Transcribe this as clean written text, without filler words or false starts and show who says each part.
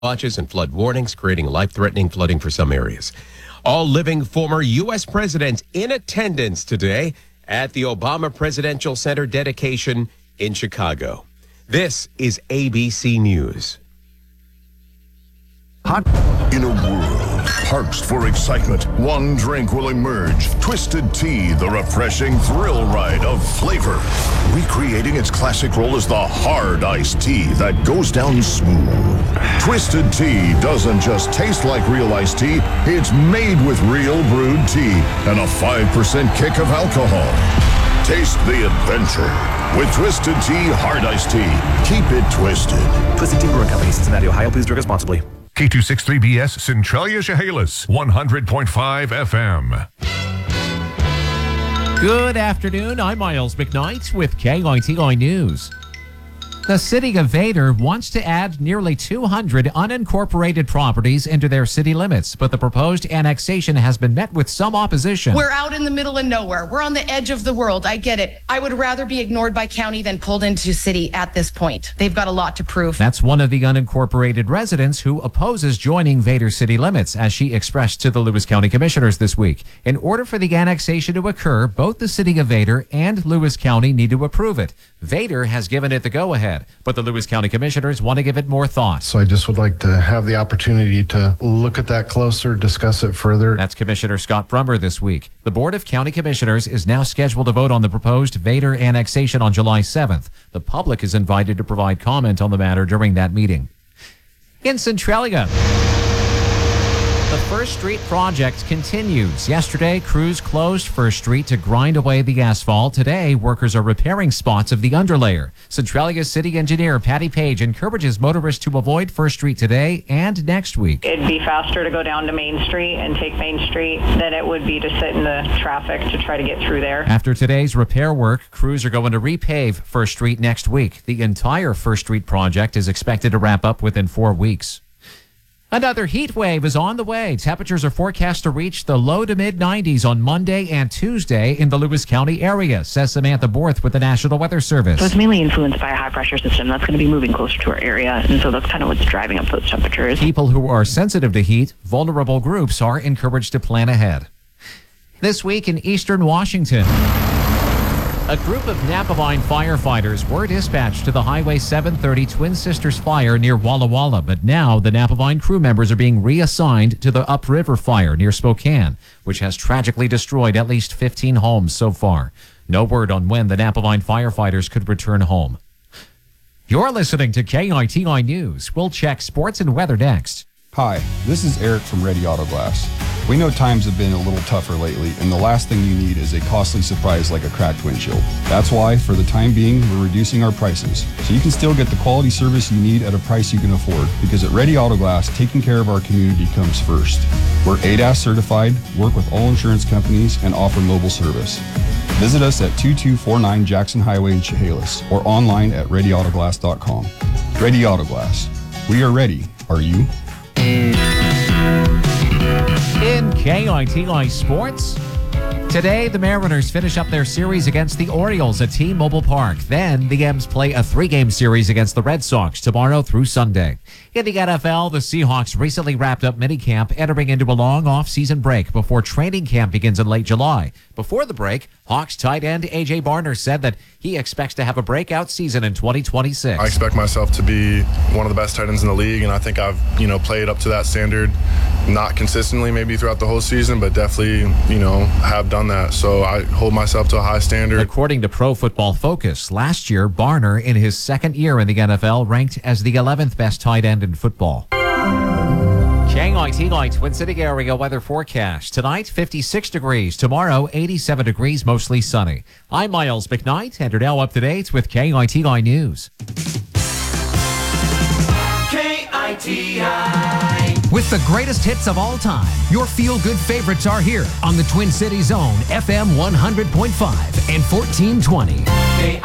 Speaker 1: watches and flood warnings, creating life-threatening flooding for some areas. All living former U.S. presidents in attendance today at the Obama Presidential Center dedication in Chicago. This is ABC News.
Speaker 2: In a world parched for excitement, one drink will emerge. Twisted Tea, the refreshing thrill ride of flavor. Recreating its classic role as the hard iced tea that goes down smooth. Twisted Tea doesn't just taste like real iced tea, it's made with real brewed tea and a 5% kick of alcohol. Taste the adventure with Twisted Tea Hard Iced Tea. Keep it twisted.
Speaker 3: Twisted Tea Brewing Company, Cincinnati, Ohio. Please drink responsibly.
Speaker 4: K263BS Centralia Chehalis, 100.5 FM.
Speaker 5: Good afternoon. I'm Miles McKnight with KITI News. The city of Vader wants to add nearly 200 unincorporated properties into their city limits, but the proposed annexation has been met with some opposition.
Speaker 6: We're out in the middle of nowhere. We're on the edge of the world. I get it. I would rather be ignored by county than pulled into city at this point. They've got a lot to prove.
Speaker 5: That's one of the unincorporated residents who opposes joining Vader city limits, as she expressed to the Lewis County Commissioners this week. In order for the annexation to occur, both the city of Vader and Lewis County need to approve it. Vader has given it the go-ahead, but the Lewis County Commissioners want to give it more thought.
Speaker 7: So I just would like to have the opportunity to look at that closer, discuss it further.
Speaker 5: That's Commissioner Scott Brummer this week. The Board of County Commissioners is now scheduled to vote on the proposed Vader annexation on July 7th. The public is invited to provide comment on the matter during that meeting. In Centralia, the First Street project continues. Yesterday, crews closed First Street to grind away the asphalt. Today, workers are repairing spots of the underlayer. Centralia City Engineer Patty Page encourages motorists to avoid First Street today and next week.
Speaker 8: It'd be faster to go down to Main Street and take Main Street than it would be to sit in the traffic to try to get through there.
Speaker 5: After today's repair work, crews are going to repave First Street next week. The entire First Street project is expected to wrap up within 4 weeks. Another heat wave is on the way. Temperatures are forecast to reach the low to mid 90s on Monday and Tuesday in the Lewis County area, says Samantha Borth with the National Weather Service.
Speaker 9: So it's mainly influenced by a high pressure system that's going to be moving closer to our area, and so that's kind of what's driving up those temperatures.
Speaker 5: People who are sensitive to heat, vulnerable groups, are encouraged to plan ahead. This week in eastern Washington, a group of Napavine firefighters were dispatched to the Highway 730 Twin Sisters fire near Walla Walla, but now the Napavine crew members are being reassigned to the Upriver fire near Spokane, which has tragically destroyed at least 15 homes so far. No word on when the Napavine firefighters could return home. You're listening to KITI News. We'll check sports and weather next.
Speaker 10: Hi, this is Eric from Ready Auto Glass. We know times have been a little tougher lately, and the last thing you need is a costly surprise like a cracked windshield. That's why, for the time being, we're reducing our prices, so you can still get the quality service you need at a price you can afford. Because at Ready Auto Glass, taking care of our community comes first. We're ADAS certified, work with all insurance companies, and offer mobile service. Visit us at 2249 Jackson Highway in Chehalis, or online at ReadyAutoGlass.com. Ready Auto Glass. We are ready. Are you?
Speaker 5: In KITI Sports, today the Mariners finish up their series against the Orioles at T-Mobile Park. Then the M's play a 3-game series against the Red Sox tomorrow through Sunday. In the NFL, the Seahawks recently wrapped up minicamp, entering into a long off-season break before training camp begins in late July. Before the break, Hawks tight end A.J. Barner said that he expects to have a breakout season in 2026.
Speaker 11: I expect myself to be one of the best tight ends in the league, and I think I've, played up to that standard, not consistently maybe throughout the whole season, but definitely, have done that. So I hold myself to a high standard.
Speaker 5: According to Pro Football Focus, last year, Barner, in his second year in the NFL, ranked as the 11th best tight end in football. KITI Twin City area weather forecast. Tonight, 56 degrees. Tomorrow, 87 degrees, mostly sunny. I'm Miles McKnight, and you're now up to date with KITI News.
Speaker 12: KITI. With the greatest hits of all time, your feel-good favorites are here on the Twin Cities Zone, FM 100.5 and 1420.